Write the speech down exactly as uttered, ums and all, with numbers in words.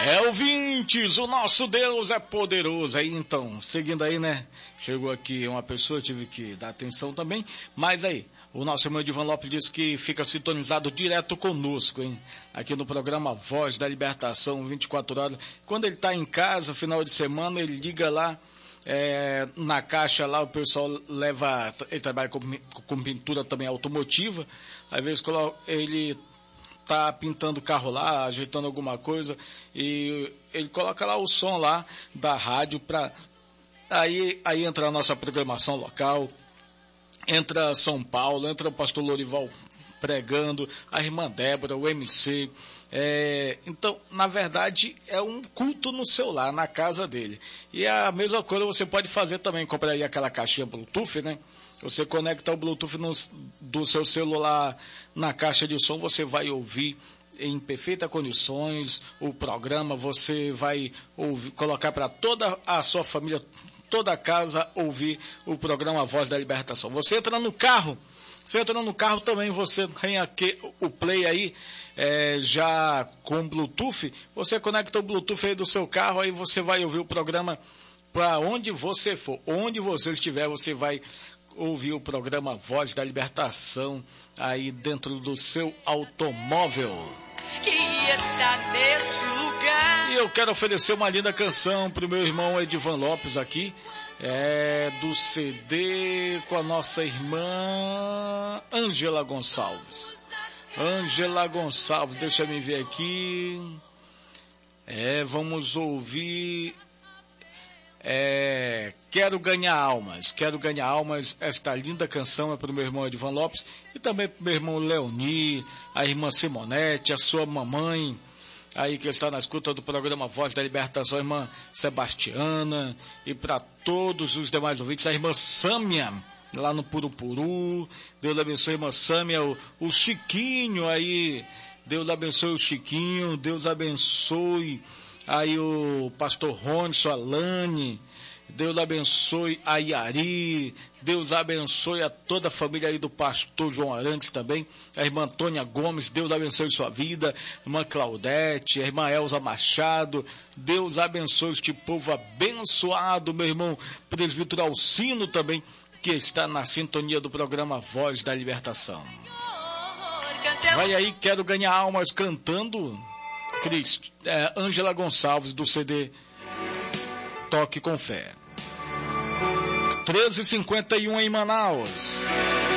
É, ouvintes, o nosso Deus é poderoso. Aí então, seguindo aí, né? Chegou aqui uma pessoa, tive que dar atenção também. Mas aí, o nosso irmão Edivan Lopes disse que fica sintonizado direto conosco, hein? Aqui no programa Voz da Libertação, vinte e quatro horas. Quando ele tá em casa, final de semana, ele liga lá. É, na caixa lá o pessoal leva, ele trabalha com, com pintura também automotiva, às vezes ele tá pintando o carro lá, ajeitando alguma coisa, e ele coloca lá o som lá da rádio, pra, aí, aí entra a nossa programação local, entra São Paulo, entra o pastor Lorival pregando, a irmã Débora, o M C, é, então, na verdade, é um culto no seu lar, na casa dele. E a mesma coisa você pode fazer também, comprar aí aquela caixinha Bluetooth, né? Você conecta o Bluetooth no, do seu celular na caixa de som, você vai ouvir em perfeitas condições o programa, você vai ouvir, colocar para toda a sua família, toda a casa ouvir o programa Voz da Libertação. Você entra no carro, você entra no carro também, você tem aqui o play aí, é, já com Bluetooth, você conecta o Bluetooth aí do seu carro, aí você vai ouvir o programa para onde você for, onde você estiver, você vai ouvir o programa Voz da Libertação aí dentro do seu automóvel. Que está nesse lugar. E eu quero oferecer uma linda canção pro meu irmão Edivan Lopes aqui, é do C D com a nossa irmã Ângela Gonçalves. Ângela Gonçalves, deixa eu me ver aqui. É, vamos ouvir. É, Quero Ganhar Almas, Quero Ganhar Almas, esta linda canção é para o meu irmão Edivan Lopes e também para o meu irmão Leoni, a irmã Simonete, a sua mamãe, aí que está na escuta do programa Voz da Libertação, a irmã Sebastiana, e para todos os demais ouvintes, a irmã Sâmia, lá no Purupuru, Deus abençoe a irmã Sâmia, o, o Chiquinho aí, Deus abençoe o Chiquinho, Deus abençoe aí o pastor Ronson, a Lani, Deus abençoe a Iari, Deus abençoe a toda a família aí do pastor João Arantes também, a irmã Antônia Gomes, Deus abençoe sua vida, a irmã Claudete, a irmã Elza Machado, Deus abençoe este povo abençoado, meu irmão presbítero Alcino também, que está na sintonia do programa Voz da Libertação. Vai aí, Quero Ganhar Almas, cantando Ângela é, Gonçalves, do C D Toque com Fé. treze e cinquenta e um em Manaus.